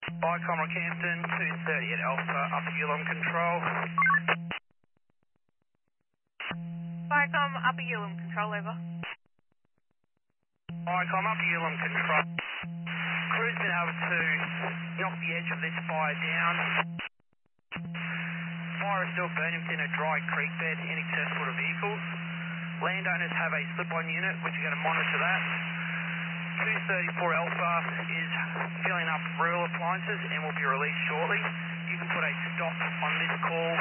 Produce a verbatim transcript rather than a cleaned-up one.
Vicom Rockhampton, two thirty at Alpha, Upper Ulam Control. Vicom, Upper Ulam Control, over. Vicom, Upper Ulam Control. Crew's been able to knock the edge of this fire down. Fire is still burning within a dry creek bed inaccessible to vehicles. Landowners have a slip-on unit, which are going to monitor that. two thirty-four Alpha is filling up rural appliances and will be released shortly. You can put a stop on this call